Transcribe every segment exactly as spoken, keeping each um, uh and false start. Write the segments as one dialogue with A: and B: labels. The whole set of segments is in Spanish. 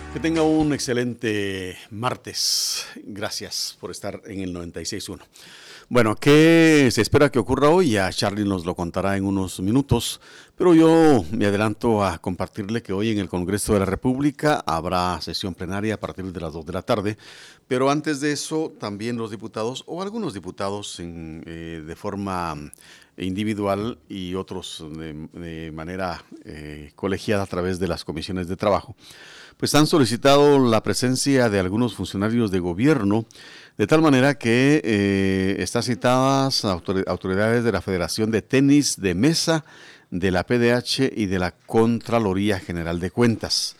A: Que tenga un excelente martes. Gracias por estar en el noventa y seis punto uno. Bueno, ¿qué se espera que ocurra hoy? Ya Charlie nos lo contará en unos minutos, pero yo me adelanto a compartirle que hoy en el Congreso de la República habrá sesión plenaria a partir de las dos de la tarde, pero antes de eso también los diputados o algunos diputados en, eh, de forma individual y otros de, de manera eh, colegiada a través de las comisiones de trabajo, pues han solicitado la presencia de algunos funcionarios de gobierno, de tal manera que eh, están citadas autoridades de la Federación de Tenis de Mesa, de la P D H y de la Contraloría General de Cuentas.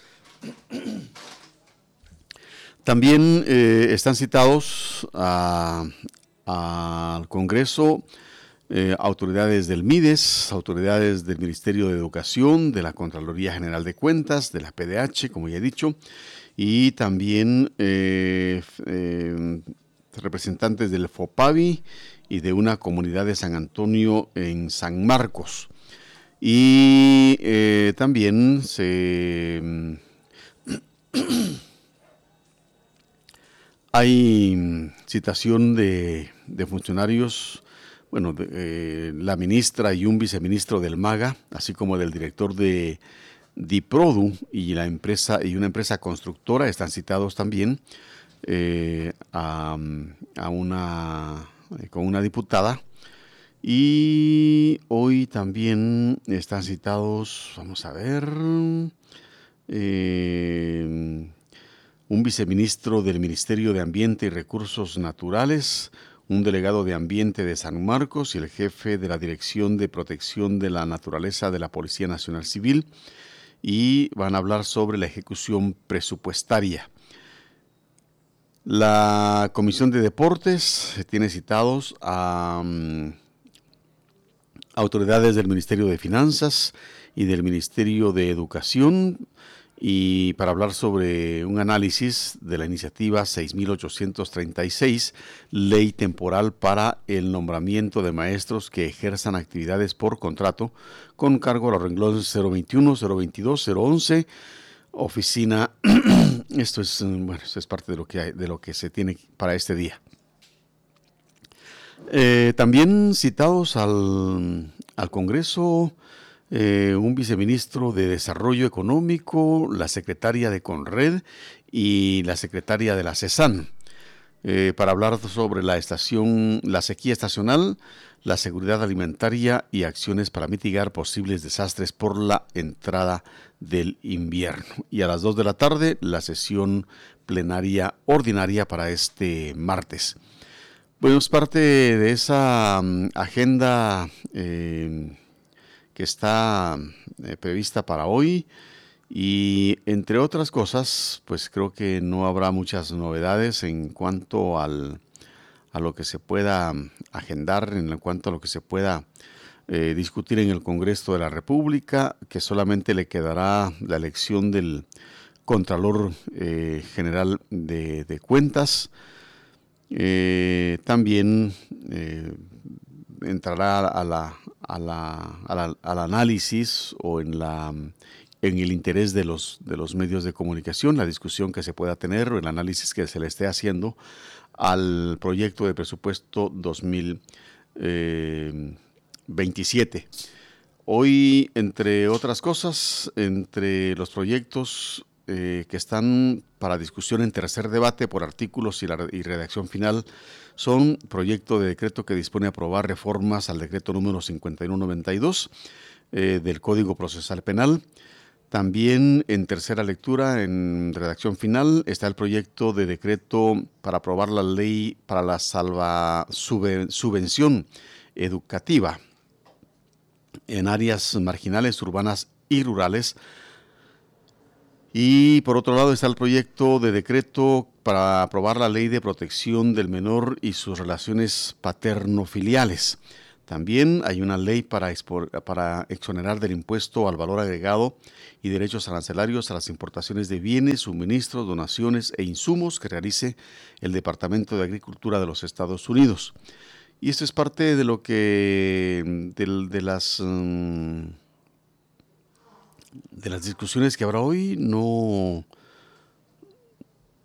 A: También eh, están citados al Congreso Eh, autoridades del MIDES, autoridades del Ministerio de Educación, de la Contraloría General de Cuentas, de la P D H, como ya he dicho, y también eh, eh, representantes del FOPAVI y de una comunidad de San Antonio en San Marcos. Y eh, también se hay citación de, de funcionarios. Bueno, eh, la ministra y un viceministro del MAGA, así como del director de Diprodu y la empresa y una empresa constructora están citados también eh, a, a una con una diputada. Y hoy también están citados, vamos a ver, eh, un viceministro del Ministerio de Ambiente y Recursos Naturales, un delegado de Ambiente de San Marcos y el jefe de la Dirección de Protección de la Naturaleza de la Policía Nacional Civil, y van a hablar sobre la ejecución presupuestaria. La Comisión de Deportes tiene citados a um, autoridades del Ministerio de Finanzas y del Ministerio de Educación, y para hablar sobre un análisis de la iniciativa seis mil ochocientos treinta y seis, ley temporal para el nombramiento de maestros que ejerzan actividades por contrato con cargo a los renglones cero veintiuno, cero veintidós, cero once, oficina. Esto es, bueno, esto es parte de lo que hay, de lo que se tiene para este día. Eh, también citados al, al Congreso, Eh, un viceministro de Desarrollo Económico, la secretaria de Conred y la secretaria de la CESAN, eh, para hablar sobre la estación, la sequía estacional, la seguridad alimentaria y acciones para mitigar posibles desastres por la entrada del invierno. Y a las dos de la tarde, la sesión plenaria ordinaria para este martes. Bueno, es parte de esa um, agenda eh, que está eh, prevista para hoy, y entre otras cosas, pues creo que no habrá muchas novedades en cuanto al, a lo que se pueda agendar, en cuanto a lo que se pueda eh, discutir en el Congreso de la República, que solamente le quedará la elección del Contralor eh, General de, de Cuentas. Eh, también eh, entrará a la, a la, a la, al análisis o en, la, en el interés de los, de los medios de comunicación, la discusión que se pueda tener o el análisis que se le esté haciendo al proyecto de presupuesto dos mil veintisiete. Hoy, entre otras cosas, entre los proyectos eh, que están para discusión en tercer debate por artículos y, la, y redacción final, son proyecto de decreto que dispone a aprobar reformas al decreto número cincuenta y uno noventa y dos eh, del Código Procesal Penal. También en tercera lectura, en redacción final, está el proyecto de decreto para aprobar la ley para la salva, subvención educativa en áreas marginales, urbanas y rurales. Y por otro lado está el proyecto de decreto para aprobar la ley de protección del menor y sus relaciones paterno-filiales. También hay una ley para, expor, para exonerar del impuesto al valor agregado y derechos arancelarios a las importaciones de bienes, suministros, donaciones e insumos que realice el Departamento de Agricultura de los Estados Unidos. Y esto es parte de lo que, de, de las... Um, de las discusiones que habrá hoy. No,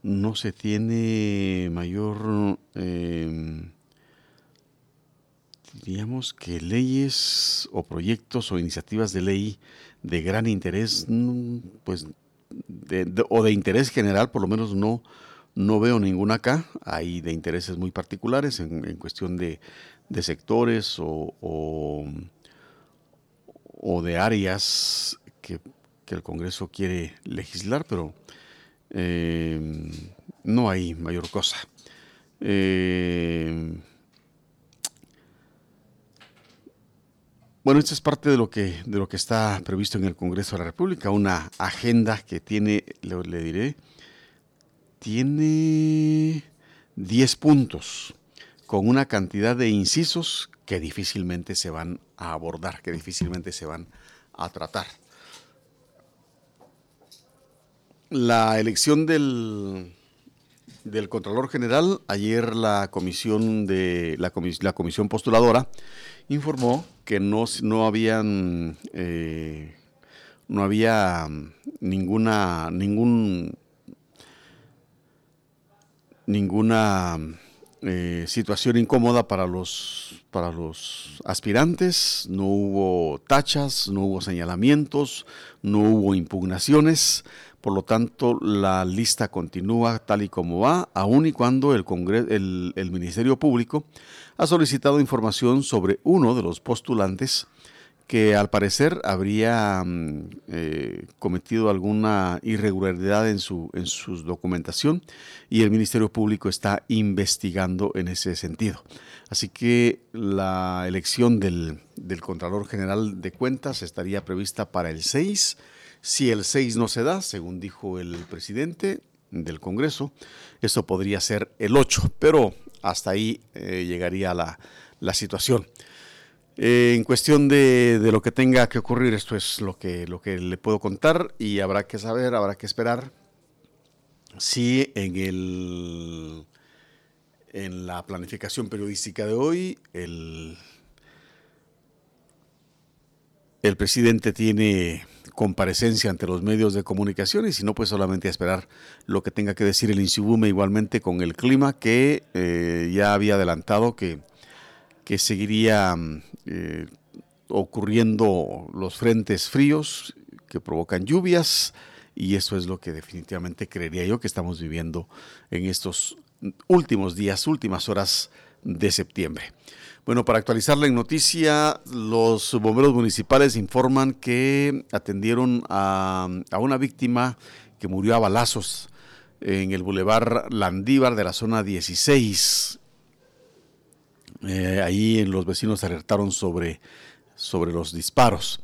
A: no se tiene mayor, eh, diríamos que leyes o proyectos o iniciativas de ley de gran interés, pues, de, de, o de interés general, por lo menos no, no veo ninguna acá. Hay de intereses muy particulares en, en cuestión de, de sectores o, o, o de áreas que, que el Congreso quiere legislar, pero eh, no hay mayor cosa. Eh, Bueno, esto es parte de lo que de lo que está previsto en el Congreso de la República, una agenda que tiene, le, le diré, tiene diez puntos con una cantidad de incisos que difícilmente se van a abordar, que difícilmente se van a tratar. La elección del del Contralor General, ayer la comisión de la, comis, la comisión postuladora informó que no, no habían eh, no había ninguna ningún ninguna eh, situación incómoda para los para los aspirantes, no hubo tachas, no hubo señalamientos, no hubo impugnaciones. Por lo tanto, la lista continúa tal y como va, aun y cuando el, Congreso, el, el Ministerio Público ha solicitado información sobre uno de los postulantes que al parecer habría eh, cometido alguna irregularidad en su, en su documentación y el Ministerio Público está investigando en ese sentido. Así que la elección del, del Contralor General de Cuentas estaría prevista para el seis. Si el seis no se da, según dijo el presidente del Congreso, esto podría ser el ocho, pero hasta ahí eh, llegaría la, la situación. Eh, en cuestión de, de lo que tenga que ocurrir, esto es lo que, lo que le puedo contar y habrá que saber, habrá que esperar si en, el, en la planificación periodística de hoy el, el presidente tiene comparecencia ante los medios de comunicación y si no, pues solamente a esperar lo que tenga que decir el INSIBUME, igualmente con el clima que eh, ya había adelantado que, que seguiría eh, ocurriendo los frentes fríos que provocan lluvias y eso es lo que definitivamente creería yo que estamos viviendo en estos últimos días, últimas horas de septiembre. Bueno, para actualizarla en noticia, los bomberos municipales informan que atendieron a, a una víctima que murió a balazos en el Boulevard Landívar de la zona dieciséis. Eh, ahí los vecinos alertaron sobre, sobre los disparos.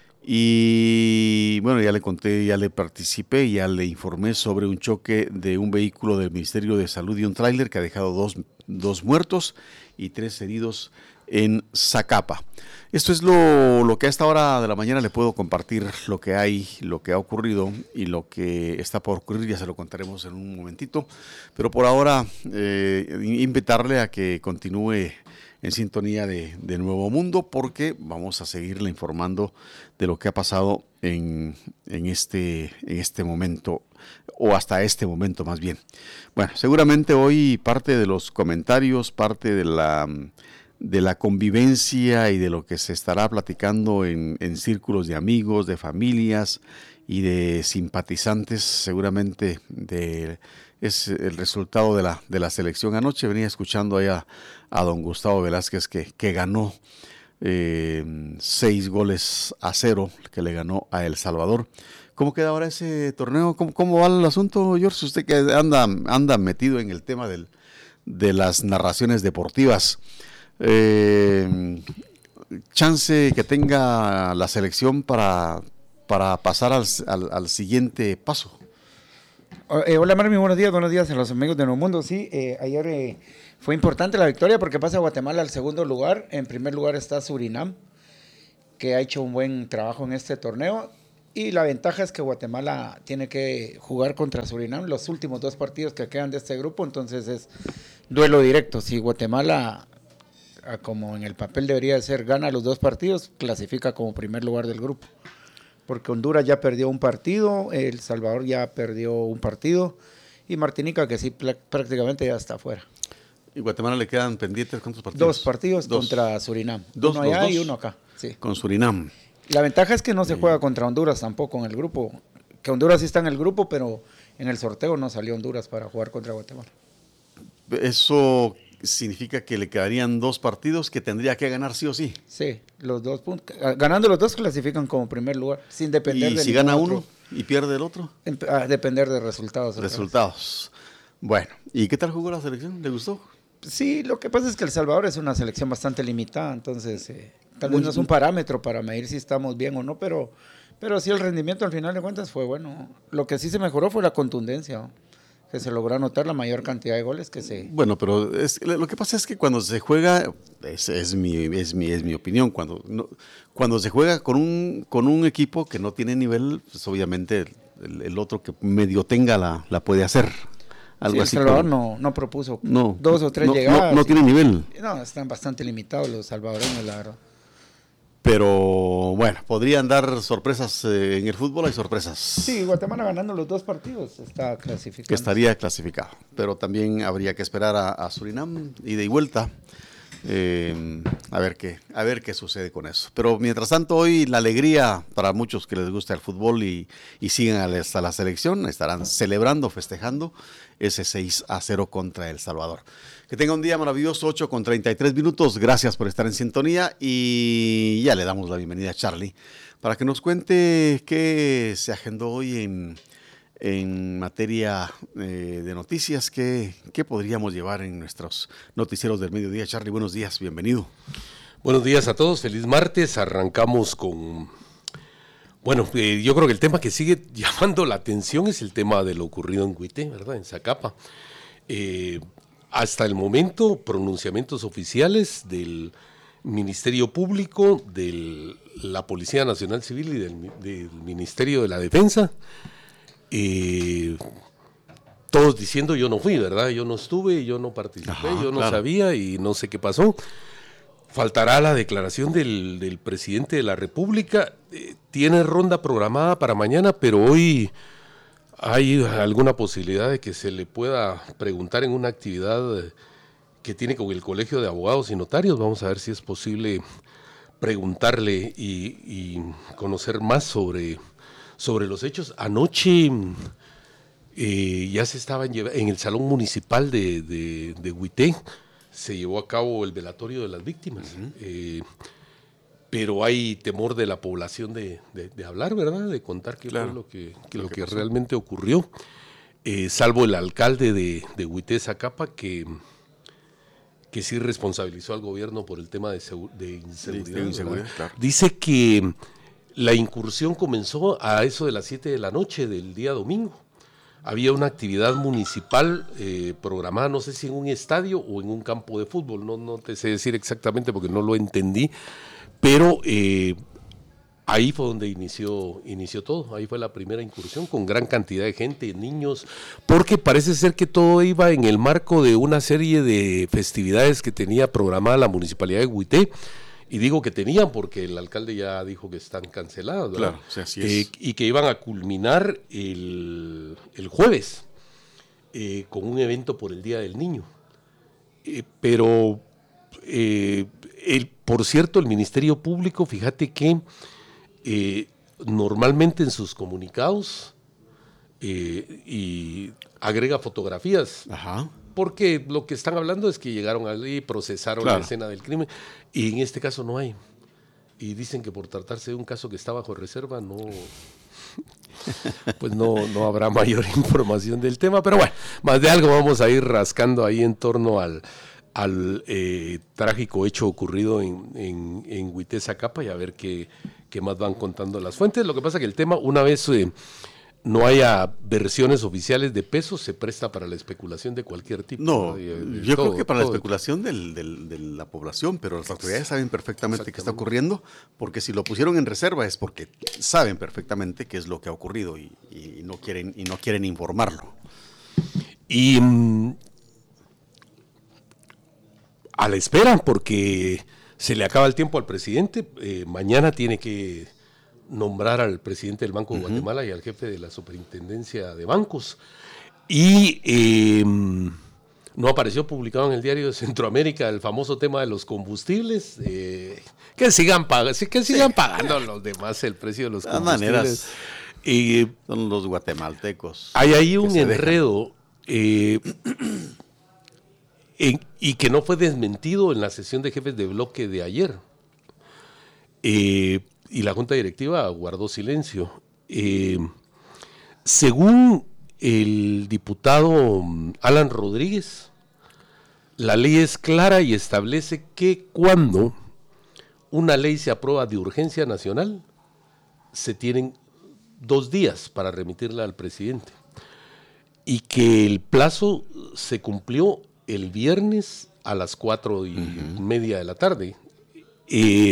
A: Y bueno, ya le conté, ya le participé, ya le informé sobre un choque de un vehículo del Ministerio de Salud y un tráiler que ha dejado dos, dos muertos y tres heridos en Zacapa. Esto es lo, lo que a esta hora de la mañana le puedo compartir, lo que hay, lo que ha ocurrido y lo que está por ocurrir, ya se lo contaremos en un momentito. Pero por ahora, eh, invitarle a que continúe en sintonía de, de Nuevo Mundo porque vamos a seguirle informando de lo que ha pasado en, en, este, en este momento o hasta este momento más bien. Bueno, seguramente hoy parte de los comentarios, parte de la, de la convivencia y de lo que se estará platicando en, en círculos de amigos, de familias y de simpatizantes, seguramente de, es el resultado de la, de la selección. Anoche venía escuchando allá a don Gustavo Velázquez que, que ganó eh, seis goles a cero, que le ganó a El Salvador. ¿Cómo queda ahora ese torneo? ¿Cómo, cómo va el asunto, George? Usted que anda, anda metido en el tema del, de las narraciones deportivas. Eh, chance que tenga la selección para, para pasar al, al, al siguiente paso.
B: Eh, hola Marvin, buenos días, buenos días a los amigos de Nuevo Mundo. Sí, eh, ayer eh, fue importante la victoria porque pasa Guatemala al segundo lugar. En primer lugar está Surinam, que ha hecho un buen trabajo en este torneo. Y la ventaja es que Guatemala tiene que jugar contra Surinam los últimos dos partidos que quedan de este grupo, entonces es duelo directo. Si Guatemala, como en el papel debería de ser, gana los dos partidos, clasifica como primer lugar del grupo. Porque Honduras ya perdió un partido, El Salvador ya perdió un partido y Martinica, que sí pl- prácticamente ya está afuera.
A: ¿Y Guatemala le quedan pendientes cuántos partidos?
B: Dos partidos dos. Contra Surinam. Dos, uno allá dos. Y uno acá. Sí.
A: Con Surinam.
B: La ventaja es que no se juega contra Honduras tampoco en el grupo. Que Honduras sí está en el grupo, pero en el sorteo no salió Honduras para jugar contra Guatemala.
A: Eso significa que le quedarían dos partidos que tendría que ganar sí o sí.
B: Sí, los dos puntos. Ganando los dos clasifican como primer lugar, sin depender de
A: ¿Y si gana uno y pierde el otro?
B: A depender de resultados.
A: Resultados. Bueno, ¿y qué tal jugó la selección? ¿Le gustó?
B: Sí, lo que pasa es que El Salvador es una selección bastante limitada, entonces eh, tal vez no es un parámetro para medir si estamos bien o no, pero, pero sí el rendimiento al final de cuentas fue bueno. Lo que sí se mejoró fue la contundencia, ¿no? Que se logró anotar la mayor cantidad de goles que se...
A: Bueno, pero es, lo que pasa es que cuando se juega, es, es, mi, es, mi, es mi opinión, cuando, no, cuando se juega con un, con un equipo que no tiene nivel, pues obviamente el, el otro que medio tenga la, la puede hacer. Algo
B: sí,
A: así
B: El Salvador
A: como,
B: no, no propuso
A: no,
B: dos o tres
A: no,
B: llegadas.
A: No, no tiene nivel.
B: No, están bastante limitados los salvadoreños, la verdad.
A: Pero bueno, podrían dar sorpresas eh, en el fútbol, hay sorpresas.
B: Sí, Guatemala ganando los dos partidos está clasificado.
A: Estaría clasificado, pero también habría que esperar a, a Surinam, ida y vuelta, eh, a ver qué, a ver qué sucede con eso. Pero mientras tanto, hoy la alegría para muchos que les gusta el fútbol y, y sigan hasta la selección, estarán celebrando, festejando ese seis a cero contra El Salvador. Que tenga un día maravilloso, ocho con treinta y tres minutos. Gracias por estar en sintonía y ya le damos la bienvenida a Charlie para que nos cuente qué se agendó hoy en, en materia eh, de noticias, qué, qué podríamos llevar en nuestros noticieros del mediodía. Charlie, buenos días, bienvenido.
C: Buenos días a todos, feliz martes. Arrancamos con... Bueno, eh, yo creo que el tema que sigue llamando la atención es el tema de lo ocurrido en Huité, ¿verdad? En Zacapa. Eh... Hasta el momento, pronunciamientos oficiales del Ministerio Público, de la Policía Nacional Civil y del, del Ministerio de la Defensa, eh, todos diciendo yo no fui, ¿verdad? Yo no estuve, yo no participé, Ajá, yo no claro. sabía y no sé qué pasó. Faltará la declaración del, del presidente de la República. Eh, tiene ronda programada para mañana, pero hoy... ¿Hay alguna posibilidad de que se le pueda preguntar en una actividad que tiene con el Colegio de Abogados y Notarios? Vamos a ver si es posible preguntarle y, y conocer más sobre, sobre los hechos. Anoche eh, ya se estaban llevando, en el Salón Municipal de, de, de Huité, se llevó a cabo el velatorio de las víctimas. Uh-huh. eh, Pero hay temor de la población de, de, de hablar, ¿verdad? De contar qué claro, fue lo que, que, lo lo que, que realmente ocurrió. Eh, salvo el alcalde de, de Huité, Zacapa, que, que sí responsabilizó al gobierno por el tema de, segu- de inseguridad. De inseguridad claro. Dice que la incursión comenzó a eso de las siete de la noche del día domingo. Había una actividad municipal eh, programada, no sé si en un estadio o en un campo de fútbol, no, no te sé decir exactamente porque no lo entendí. Pero eh, ahí fue donde inició, inició todo, ahí fue la primera incursión con gran cantidad de gente, niños, porque parece ser que todo iba en el marco de una serie de festividades que tenía programada la Municipalidad de Huité, y digo que tenían porque el alcalde ya dijo que están canceladas, ¿verdad?
A: Claro, o sea, así es.
C: Eh, y que iban a culminar el, el jueves eh, con un evento por el Día del Niño, eh, pero... Eh, el, por cierto, el Ministerio Público, fíjate que eh, normalmente en sus comunicados eh, y agrega fotografías,
A: Ajá.
C: porque lo que están hablando es que llegaron allí, procesaron claro. la escena del crimen, y en este caso no hay. Y dicen que por tratarse de un caso que está bajo reserva, no... pues no, no habrá mayor información del tema, pero bueno, más de algo vamos a ir rascando ahí en torno al... al eh, trágico hecho ocurrido en, en, en Huité, Zacapa, y a ver qué, qué más van contando las fuentes. Lo que pasa es que el tema, una vez eh, no haya versiones oficiales de pesos, se presta para la especulación de cualquier tipo.
A: No,
C: ¿no? Y, eh,
A: yo
C: todo,
A: creo que para
C: todo.
A: la especulación del, del, de la población, pero las autoridades saben perfectamente qué está ocurriendo, porque si lo pusieron en reserva es porque saben perfectamente qué es lo que ha ocurrido y, y, no, quieren, y no quieren informarlo.
C: Y... Mm, a la espera, porque se le acaba el tiempo al presidente. Eh, mañana tiene que nombrar al presidente del Banco de uh-huh. Guatemala y al jefe de la Superintendencia de Bancos. Y eh, no apareció publicado en el diario de Centroamérica el famoso tema de los combustibles. Eh, que sigan, pag que sigan sí. pagando los demás el precio de los
A: de
C: combustibles.
A: Maneras,
C: eh,
A: son los guatemaltecos.
C: Hay ahí un enredo eh, en, y que no fue desmentido en la sesión de jefes de bloque de ayer. Eh, y la Junta Directiva guardó silencio. Eh, según el diputado Alan Rodríguez, la ley es clara y establece que cuando una ley se aprueba de urgencia nacional, se tienen dos días para remitirla al presidente. Y que el plazo se cumplió el viernes a las cuatro y uh-huh. media de la tarde. Eh,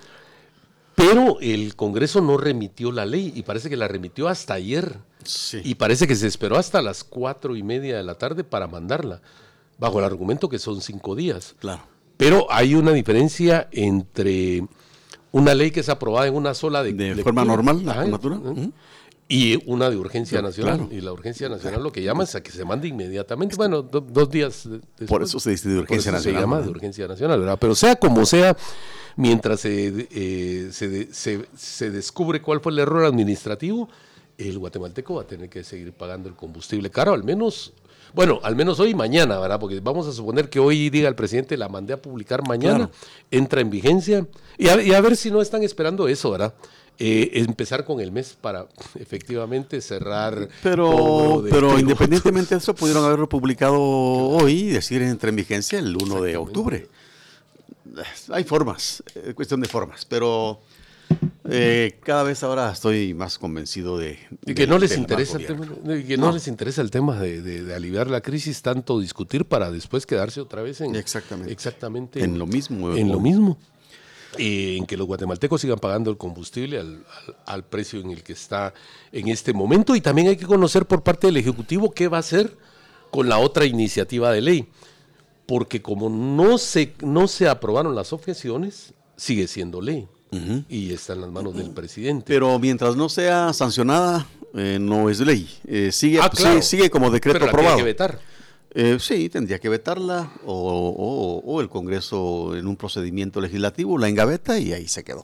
C: pero el Congreso no remitió la ley y parece que la remitió hasta ayer. Sí. Y parece que se esperó hasta las cuatro y media de la tarde para mandarla, bajo el argumento que son cinco días.
A: Claro.
C: Pero hay una diferencia entre una ley que es aprobada en una sola de,
A: de forma normal, la formatura,
C: ¿eh? Y una de urgencia nacional. Claro. Y la urgencia nacional lo que llama es a que se mande inmediatamente. Bueno, do, dos días después.
A: Por eso se dice de urgencia
C: por eso
A: nacional.
C: Se llama de urgencia nacional, ¿verdad? Pero sea como sea, mientras se, eh, se, se, se descubre cuál fue el error administrativo, el guatemalteco va a tener que seguir pagando el combustible caro, al menos, bueno, al menos hoy y mañana, ¿verdad? Porque vamos a suponer que hoy diga el presidente, la mandé a publicar mañana, claro. entra en vigencia, y a, y a ver si no están esperando eso, ¿verdad? Eh, empezar con el mes para efectivamente cerrar.
A: Pero, pero independientemente de eso, pudieron haberlo publicado hoy y decir entra en vigencia el uno de octubre. Hay formas, es cuestión de formas, pero eh, cada vez ahora estoy más convencido de,
C: de que no les interesa el tema, de que no, no les interesa el tema de, de, de aliviar la crisis, tanto discutir para después quedarse otra vez en
A: exactamente,
C: exactamente
A: en, en lo mismo,
C: en lo mismo. Eh, en que los guatemaltecos sigan pagando el combustible al, al, al precio en el que está en este momento, y también hay que conocer por parte del Ejecutivo qué va a hacer con la otra iniciativa de ley, porque como no se, no se aprobaron las objeciones, sigue siendo ley uh-huh. y está en las manos del presidente.
A: Pero mientras no sea sancionada, eh, no es ley, eh, sigue, ah, claro. sigue, sigue como decreto
C: Pero
A: aprobado.
C: Pero hay que vetar.
A: Eh, sí, tendría que vetarla o, o, o el Congreso en un procedimiento legislativo la engaveta y ahí se quedó.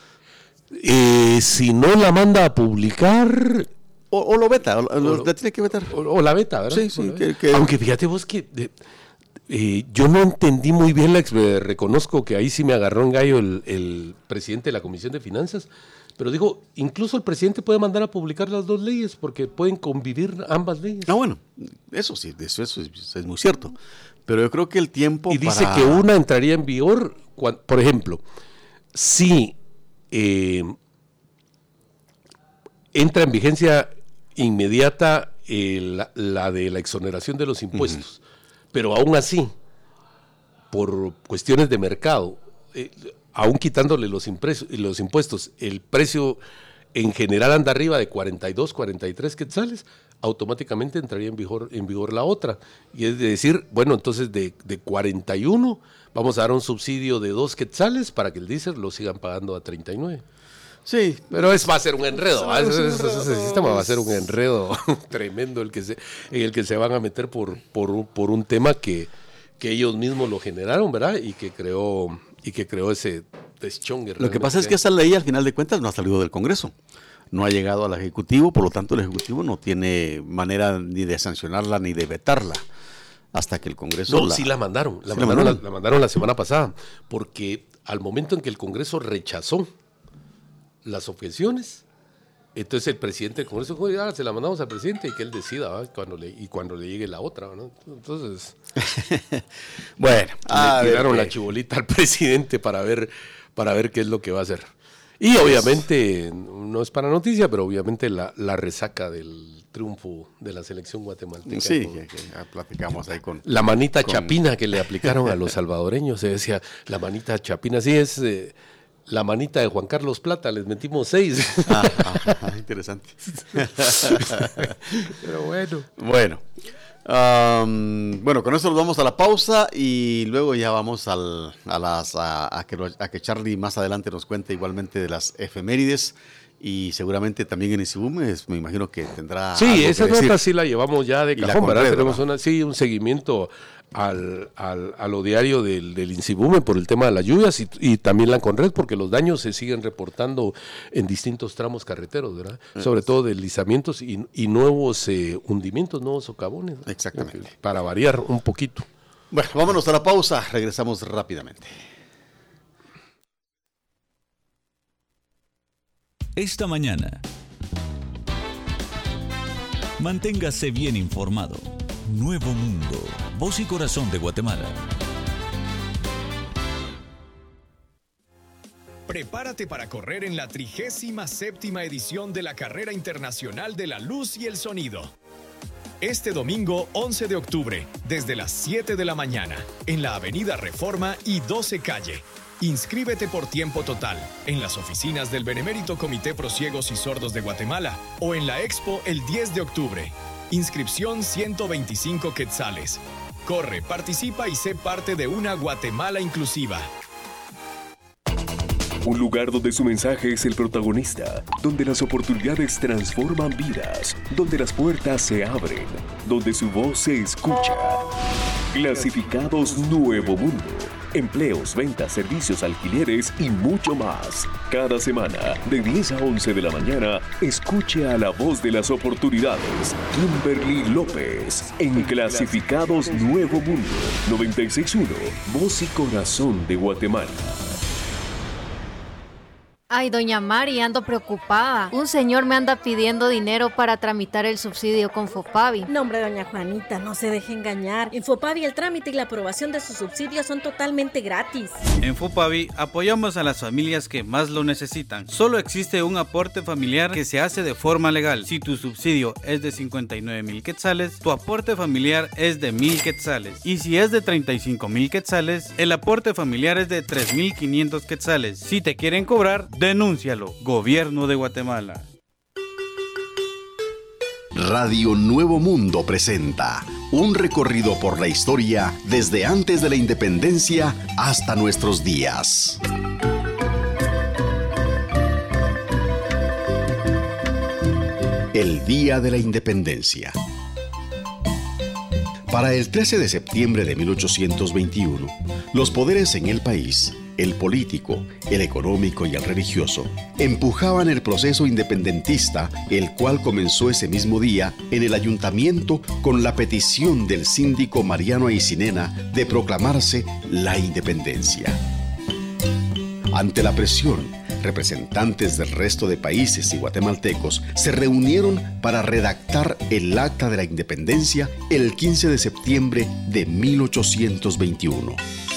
C: Eh, si no la manda a publicar...
A: O, o lo veta, o, o lo, la tiene que vetar.
C: O, o la veta, ¿verdad?
A: Sí, sí. Que, que...
C: Aunque fíjate vos que de, eh, yo no entendí muy bien, la eh, reconozco que ahí sí me agarró en gallo el, el presidente de la Comisión de Finanzas, pero digo, incluso el presidente puede mandar a publicar las dos leyes porque pueden convivir ambas leyes.
A: Ah, bueno, eso sí, eso, eso es, es muy cierto. Pero yo creo que el tiempo
C: Y dice
A: para...
C: que una entraría en vigor, cuando, por ejemplo, si eh, entra en vigencia inmediata eh, la, la de la exoneración de los impuestos, uh-huh. pero aún así, por cuestiones de mercado, eh, aún quitándole los, impresos, los impuestos, el precio en general anda arriba de cuarenta y dos, cuarenta y tres quetzales, automáticamente entraría en vigor, en vigor la otra. Y es decir, bueno, entonces de, de cuarenta y uno vamos a dar un subsidio de dos quetzales para que el diésel lo sigan pagando a treinta y nueve.
A: Sí,
C: pero es, va a ser un enredo, ¿va? Ese, ese, ese sistema va a ser un enredo tremendo el que se, en el que se van a meter por, por, por un tema que, que ellos mismos lo generaron, ¿verdad? Y que creó... y que creó ese deschongue.
A: Lo que pasa es que esa ley al final de cuentas no ha salido del Congreso, no ha llegado al Ejecutivo, por lo tanto el Ejecutivo no tiene manera ni de sancionarla ni de vetarla hasta que el Congreso...
C: No,
A: la...
C: sí la mandaron, la,
A: ¿Sí
C: mandaron,
A: la,
C: mandaron? La, la mandaron la semana pasada, porque al momento en que el Congreso rechazó las objeciones, entonces el presidente del Congreso dijo, ah, se la mandamos al presidente y que él decida, ¿va? Cuando le, y cuando le llegue la otra, ¿no? Entonces,
A: bueno,
C: le tiraron ver, la chibolita al presidente para ver, para ver qué es lo que va a hacer. Y obviamente, no es para noticia, pero obviamente la, la resaca del triunfo de la selección guatemalteca.
A: Sí, con, que, que platicamos ahí con...
C: La manita con... chapina que le aplicaron a los salvadoreños, se decía, la manita chapina, sí es... Eh, la manita de Juan Carlos Plata, les metimos seis.
A: Ah, ah, interesante.
C: Pero bueno.
A: Bueno. Um, bueno, con eso nos vamos a la pausa y luego ya vamos al, a, las, a, a, que, a que Charlie más adelante nos cuente igualmente de las efemérides y seguramente también en Isibume me imagino que tendrá
C: Sí,
A: algo
C: esa
A: que decir.
C: nota sí la llevamos ya de
A: Y la
C: cajón, ¿verdad?
A: Conred,
C: Tenemos
A: ¿verdad?
C: una, sí, un seguimiento al, al, a lo diario del, del Insibume por el tema de las lluvias y, y también la Conred, porque los daños se siguen reportando en distintos tramos carreteros, ¿verdad?
A: Mm.
C: Sobre todo deslizamientos y, y nuevos eh, hundimientos, nuevos socavones, ¿no?
A: Exactamente.
C: Para variar un poquito.
A: Bueno, vámonos a la pausa, regresamos rápidamente.
D: Esta mañana, manténgase bien informado. Nuevo Mundo, voz y corazón de Guatemala.
E: Prepárate para correr en la trigésima séptima edición de la Carrera Internacional de la Luz y el Sonido. Este domingo once de octubre, desde las siete de la mañana, en la Avenida Reforma y doce Calle. Inscríbete por tiempo total en las oficinas del Benemérito Comité Pro Ciegos y Sordos de Guatemala o en la Expo el diez de octubre. Inscripción ciento veinticinco quetzales. Corre, participa y sé parte de una Guatemala inclusiva.
F: Un lugar donde su mensaje es el protagonista, donde las oportunidades transforman vidas, donde las puertas se abren, donde su voz se escucha. Clasificados Nuevo Mundo. Empleos, ventas, servicios, alquileres y mucho más. Cada semana, de diez a once de la mañana, escuche a la voz de las oportunidades, Kimberly López, en Clasificados Nuevo Mundo, noventa y seis punto uno, voz y corazón de Guatemala.
G: Ay, doña Mari, ando preocupada. Un señor me anda pidiendo dinero para tramitar el subsidio con Fopavi.
H: No, hombre, doña Juanita, no se deje engañar. En Fopavi el trámite y la aprobación de sus subsidios son totalmente gratis.
I: En Fopavi apoyamos a las familias que más lo necesitan. Solo existe un aporte familiar que se hace de forma legal. Si tu subsidio es de cincuenta y nueve mil quetzales, tu aporte familiar es de mil quetzales. Y si es de treinta y cinco mil quetzales, el aporte familiar es de tres mil quinientos quetzales. Si te quieren cobrar, denúncialo. Gobierno de Guatemala.
J: Radio Nuevo Mundo presenta un recorrido por la historia desde antes de la independencia hasta nuestros días. El Día de la Independencia. Para el trece de septiembre de mil ochocientos veintiuno, los poderes en el país, el político, el económico y el religioso, empujaban el proceso independentista, el cual comenzó ese mismo día en el ayuntamiento con la petición del síndico Mariano Aycinena de proclamarse la independencia. Ante la presión, representantes del resto de países y guatemaltecos se reunieron para redactar el Acta de la Independencia el quince de septiembre de mil ochocientos veintiuno.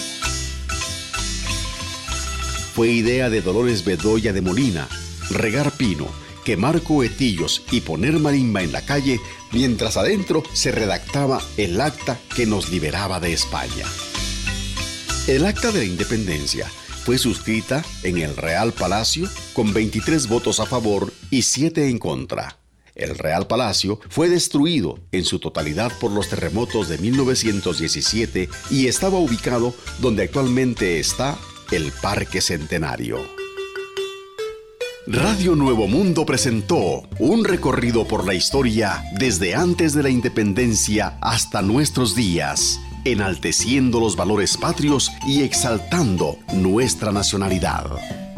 J: Fue idea de Dolores Bedoya de Molina, regar pino, quemar cohetillos y poner marimba en la calle, mientras adentro se redactaba el acta que nos liberaba de España. El Acta de la Independencia fue suscrita en el Real Palacio con veintitrés votos a favor y siete en contra. El Real Palacio fue destruido en su totalidad por los terremotos de mil novecientos diecisiete y estaba ubicado donde actualmente está el Parque Centenario. Radio Nuevo Mundo presentó un recorrido por la historia desde antes de la independencia hasta nuestros días, enalteciendo los valores patrios y exaltando nuestra nacionalidad.